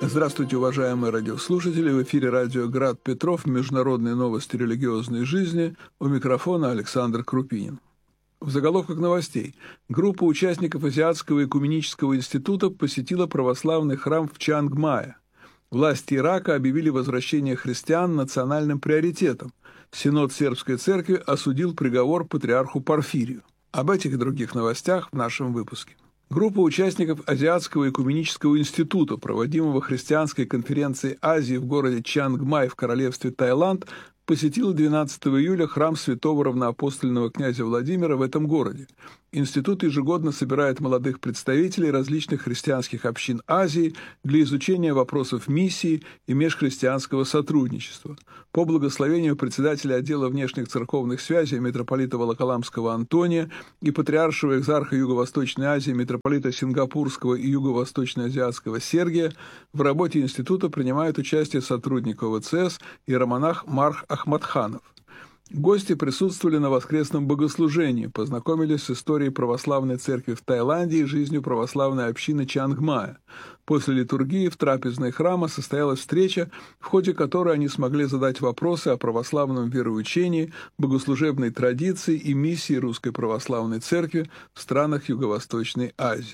Здравствуйте, уважаемые радиослушатели! В эфире радио «Град Петров», международные новости религиозной жизни. У микрофона Александр Крупинин. В заголовках новостей. Группа участников Азиатского экуменического института посетила православный храм в Чангмае. Власти Ирака объявили возвращение христиан национальным приоритетом. Синод Сербской церкви осудил приговор патриарху Порфирию. Об этих и других новостях в нашем выпуске. Группа участников Азиатского экуменического института, проводимого христианской конференцией Азии в городе Чангмай в королевстве Таиланд, посетила 12 июля храм святого равноапостольного князя Владимира в этом городе. Институт ежегодно собирает молодых представителей различных христианских общин Азии для изучения вопросов миссии и межхристианского сотрудничества. По благословению председателя отдела внешних церковных связей митрополита Волоколамского Антония и патриаршего экзарха Юго-Восточной Азии митрополита Сингапурского и Юго-Восточно-Азиатского Сергия в работе института принимают участие сотрудник ОВЦС иеромонах Марх Ахмадханов. Гости присутствовали на воскресном богослужении, познакомились с историей православной церкви в Таиланде и жизнью православной общины Чангмая. После литургии в трапезной храма состоялась встреча, в ходе которой они смогли задать вопросы о православном вероучении, богослужебной традиции и миссии Русской Православной Церкви в странах Юго-Восточной Азии.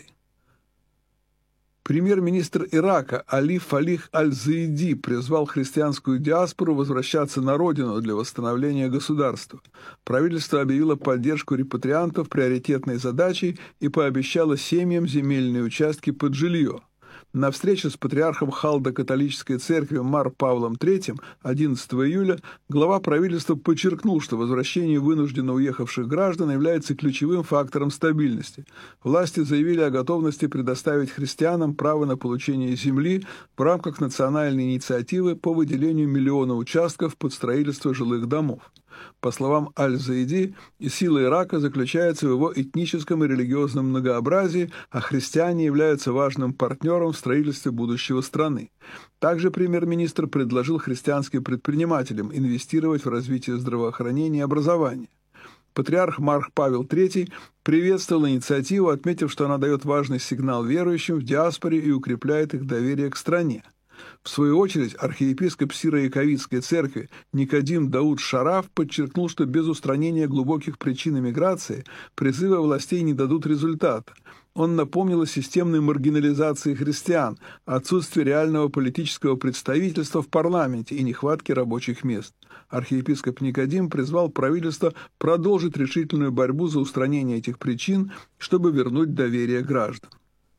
Премьер-министр Ирака Али Фалих Аль-Заиди призвал христианскую диаспору возвращаться на родину для восстановления государства. Правительство объявило поддержку репатриантов приоритетной задачей и пообещало семьям земельные участки под жилье. На встрече с патриархом Халдо-католической церкви Мар Павлом III 11 июля глава правительства подчеркнул, что возвращение вынужденно уехавших граждан является ключевым фактором стабильности. Власти заявили о готовности предоставить христианам право на получение земли в рамках национальной инициативы по выделению миллиона участков под строительство жилых домов. По словам Аль-Заиди, сила Ирака заключается в его этническом и религиозном многообразии, а христиане являются важным партнером в строительстве будущего страны. Также премьер-министр предложил христианским предпринимателям инвестировать в развитие здравоохранения и образования. Патриарх Марх Павел III приветствовал инициативу, отметив, что она дает важный сигнал верующим в диаспоре и укрепляет их доверие к стране. В свою очередь, архиепископ Сиро-Яковицкой церкви Никодим Дауд Шараф подчеркнул, что без устранения глубоких причин эмиграции призывы властей не дадут результата. Он напомнил о системной маргинализации христиан, отсутствии реального политического представительства в парламенте и нехватке рабочих мест. Архиепископ Никодим призвал правительство продолжить решительную борьбу за устранение этих причин, чтобы вернуть доверие граждан.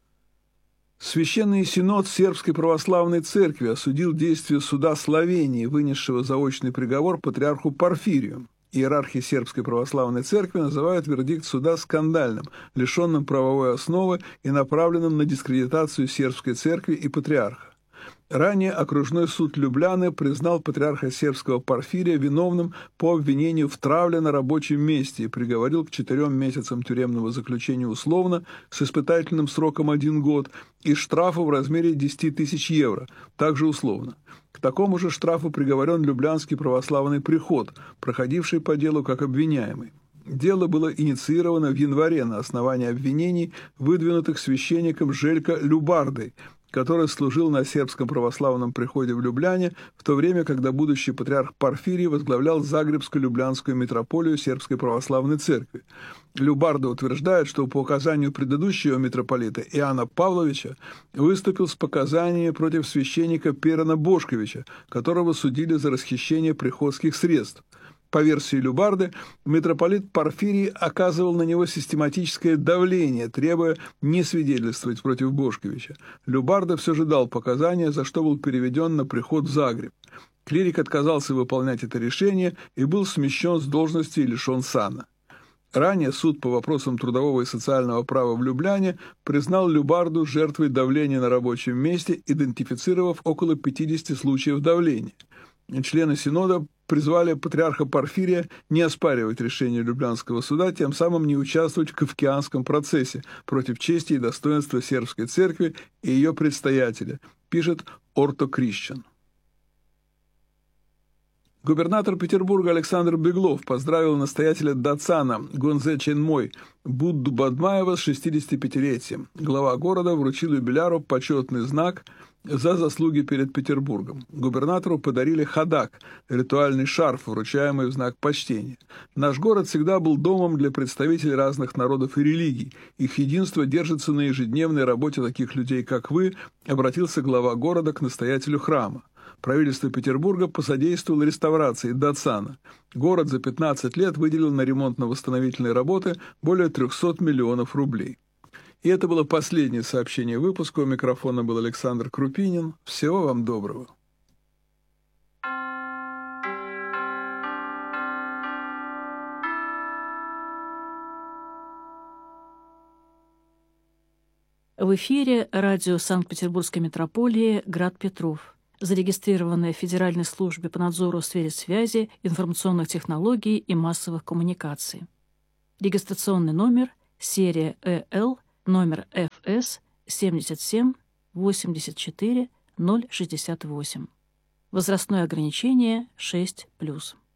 Священный Синод Сербской Православной Церкви осудил действия суда Словении, вынесшего заочный приговор патриарху Порфирию. Иерархи Сербской Православной Церкви называют вердикт суда скандальным, лишенным правовой основы и направленным на дискредитацию Сербской Церкви и патриарха. Ранее окружной суд Любляны признал патриарха сербского Порфирия виновным по обвинению в травле на рабочем месте и приговорил к 4 месяцам тюремного заключения условно с испытательным сроком 1 год и штрафу в размере 10 тысяч евро, также условно. К такому же штрафу приговорен Люблянский православный приход, проходивший по делу как обвиняемый. Дело было инициировано в январе на основании обвинений, выдвинутых священником Желько Любардой, который служил на сербском православном приходе в Любляне, в то время, когда будущий патриарх Порфирий возглавлял Загребско-Люблянскую митрополию Сербской православной церкви. Любарда утверждает, что по указанию предыдущего митрополита Иоанна Павловича выступил с показаниями против священника Перана Бошковича, которого судили за расхищение приходских средств. По версии Любарды, митрополит Порфирий оказывал на него систематическое давление, требуя не свидетельствовать против Бошковича. Любарда все же дал показания, за что был переведен на приход в Загреб. Клирик отказался выполнять это решение и был смещен с должности и лишен сана. Ранее суд по вопросам трудового и социального права в Любляне признал Любарду жертвой давления на рабочем месте, идентифицировав около 50 случаев давления. Члены Синода призвали патриарха Порфирия не оспаривать решение Люблянского суда, тем самым не участвовать в кафкианском процессе против чести и достоинства сербской церкви и ее предстоятеля, пишет Орто Крищан. Губернатор Петербурга Александр Беглов поздравил настоятеля Дацана Гонзе Ченмой Будду Бадмаева с 65-летием. Глава города вручил юбиляру почетный знак за заслуги перед Петербургом. Губернатору подарили ходак, ритуальный шарф, вручаемый в знак почтения. Наш город всегда был домом для представителей разных народов и религий. Их единство держится на ежедневной работе таких людей, как вы, обратился глава города к настоятелю храма. Правительство Петербурга посодействовало реставрации Дацана. Город за 15 лет выделил на ремонтно-восстановительные работы более 300 миллионов рублей. И это было последнее сообщение выпуска. У микрофона был Александр Крупинин. Всего вам доброго. В эфире радио Санкт-Петербургской метрополии «Град Петров», зарегистрированное в Федеральной службе по надзору в сфере связи, информационных технологий и массовых коммуникаций. Регистрационный номер, серия ЭЛ, номер ФС 77 84 068. Возрастное ограничение 6+.